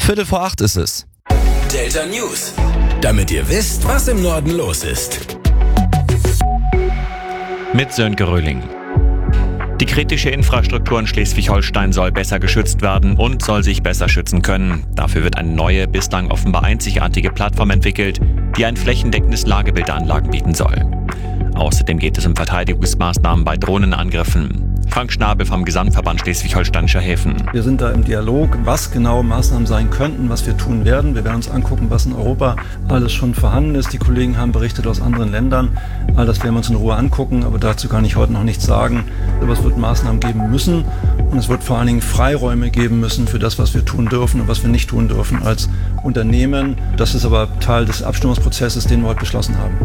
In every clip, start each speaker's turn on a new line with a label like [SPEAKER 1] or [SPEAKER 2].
[SPEAKER 1] 7:15 ist es.
[SPEAKER 2] Delta News. Damit ihr wisst, was im Norden los ist.
[SPEAKER 3] Mit Sönke Röhling. Die kritische Infrastruktur in Schleswig-Holstein soll besser geschützt werden und soll sich besser schützen können. Dafür wird eine neue, bislang offenbar einzigartige Plattform entwickelt, die ein flächendeckendes Lagebild der Anlagen bieten soll. Außerdem geht es um Verteidigungsmaßnahmen bei Drohnenangriffen. Frank Schnabel vom Gesamtverband Schleswig-Holsteinischer Häfen.
[SPEAKER 4] Wir sind da im Dialog, was genau Maßnahmen sein könnten, was wir tun werden. Wir werden uns angucken, was in Europa alles schon vorhanden ist. Die Kollegen haben berichtet aus anderen Ländern. All das werden wir uns in Ruhe angucken, aber dazu kann ich heute noch nichts sagen. Aber es wird Maßnahmen geben müssen und es wird vor allen Dingen Freiräume geben müssen für das, was wir tun dürfen und was wir nicht tun dürfen als Unternehmen. Das ist aber Teil des Abstimmungsprozesses, den wir heute beschlossen haben.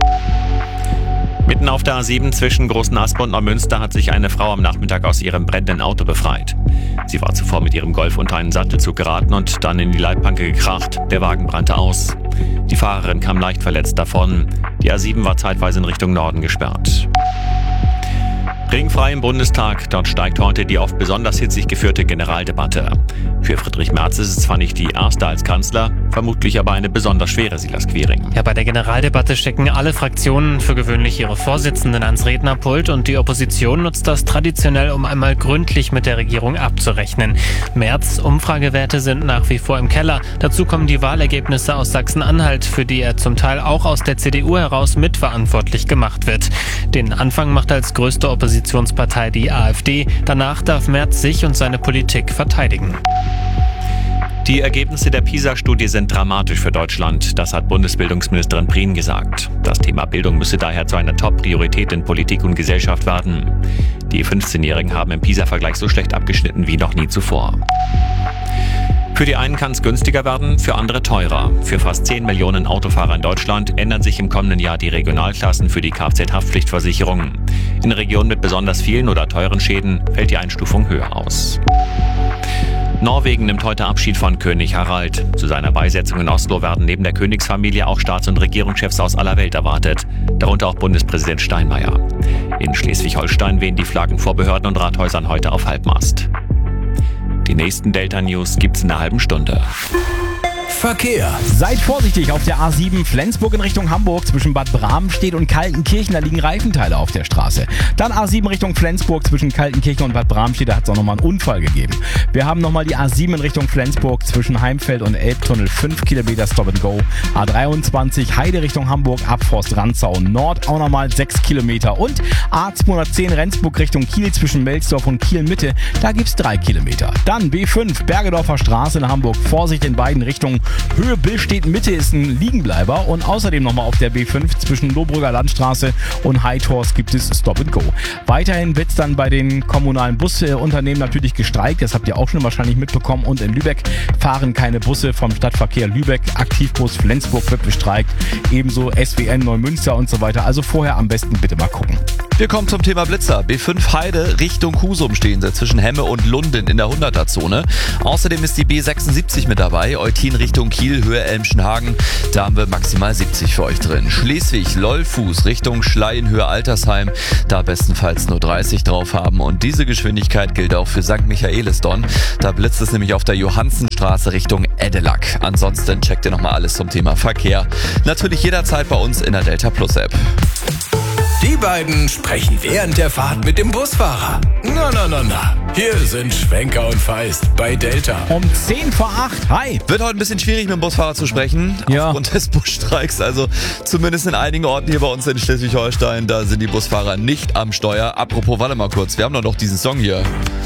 [SPEAKER 3] Mitten auf der A7 zwischen Großen Aspen und Neumünster hat sich eine Frau am Nachmittag aus ihrem brennenden Auto befreit. Sie war zuvor mit ihrem Golf unter einen Sattelzug geraten und dann in die Leitplanke gekracht. Der Wagen brannte aus. Die Fahrerin kam leicht verletzt davon. Die A7 war zeitweise in Richtung Norden gesperrt. Regenfrei im Bundestag. Dort steigt heute die oft besonders hitzig geführte Generaldebatte. Für Friedrich Merz ist es zwar nicht die erste als Kanzler, vermutlich aber eine besonders schwere, Silas Quiring.
[SPEAKER 5] Ja, bei der Generaldebatte stecken alle Fraktionen für gewöhnlich ihre Vorsitzenden ans Rednerpult und die Opposition nutzt das traditionell, um einmal gründlich mit der Regierung abzurechnen. Merz, Umfragewerte sind nach wie vor im Keller. Dazu kommen die Wahlergebnisse aus Sachsen-Anhalt, für die er zum Teil auch aus der CDU heraus mitverantwortlich gemacht wird. Den Anfang macht als größte Oppositionspartei die AfD. Danach darf Merz sich und seine Politik verteidigen.
[SPEAKER 3] Die Ergebnisse der PISA-Studie sind dramatisch für Deutschland. Das hat Bundesbildungsministerin Prien gesagt. Das Thema Bildung müsse daher zu einer Top-Priorität in Politik und Gesellschaft werden. Die 15-Jährigen haben im PISA-Vergleich so schlecht abgeschnitten wie noch nie zuvor. Für die einen kann es günstiger werden, für andere teurer. Für fast 10 Millionen Autofahrer in Deutschland ändern sich im kommenden Jahr die Regionalklassen für die Kfz-Haftpflichtversicherung. In Regionen mit besonders vielen oder teuren Schäden fällt die Einstufung höher aus. Norwegen nimmt heute Abschied von König Harald. Zu seiner Beisetzung in Oslo werden neben der Königsfamilie auch Staats- und Regierungschefs aus aller Welt erwartet, darunter auch Bundespräsident Steinmeier. In Schleswig-Holstein wehen die Flaggen vor Behörden und Rathäusern heute auf Halbmast. Die nächsten Delta News gibt's in einer halben Stunde.
[SPEAKER 2] Verkehr.
[SPEAKER 6] Seid vorsichtig auf der A7 Flensburg in Richtung Hamburg. Zwischen Bad Bramstedt und Kaltenkirchen, da liegen Reifenteile auf der Straße. Dann A7 Richtung Flensburg zwischen Kaltenkirchen und Bad Bramstedt, da hat es auch nochmal einen Unfall gegeben. Wir haben nochmal die A7 in Richtung Flensburg zwischen Heimfeld und Elbtunnel, 5 Kilometer Stop and Go. A23 Heide Richtung Hamburg, Abforst Rantzau Nord, auch nochmal 6 Kilometer. Und A210 Rendsburg Richtung Kiel zwischen Melsdorf und Kiel Mitte, da gibt es 3 Kilometer. Dann B5 Bergedorfer Straße in Hamburg, Vorsicht in beiden Richtungen. Höhe Billstedt Mitte ist ein Liegenbleiber und außerdem nochmal auf der B5 zwischen Lohbrügger Landstraße und Heidhorst gibt es Stop and Go. Weiterhin wird es dann bei den kommunalen Busunternehmen natürlich gestreikt, das habt ihr auch schon wahrscheinlich mitbekommen, und in Lübeck fahren keine Busse vom Stadtverkehr Lübeck, Aktivbus Flensburg wird bestreikt, ebenso SWN Neumünster und so weiter, also vorher am besten bitte mal gucken.
[SPEAKER 1] Wir kommen zum Thema Blitzer. B5 Heide Richtung Husum stehen sie zwischen Hemme und Lunden in der 100er-Zone. Außerdem ist die B76 mit dabei, Eutin Richtung Kiel, Höhe Elmschenhagen. Da haben wir maximal 70 für euch drin. Schleswig, Lollfuß Richtung Schleien, Höhe Altersheim. Da bestenfalls nur 30 drauf haben. Und diese Geschwindigkeit gilt auch für St. Michaelisdonn. Da blitzt es nämlich auf der Johannsenstraße Richtung Edelack. Ansonsten checkt ihr nochmal alles zum Thema Verkehr. Natürlich jederzeit bei uns in der Delta Plus App.
[SPEAKER 2] Die beiden sprechen während der Fahrt mit dem Busfahrer. Na. Hier sind Schwenker und Feist bei Delta.
[SPEAKER 6] Um 10 vor 8. Hi.
[SPEAKER 1] Wird heute ein bisschen schwierig, mit dem Busfahrer zu sprechen, aufgrund des Busstreiks. Also zumindest in einigen Orten hier bei uns in Schleswig-Holstein, da sind die Busfahrer nicht am Steuer. Apropos, warte mal kurz, wir haben doch noch diesen Song hier.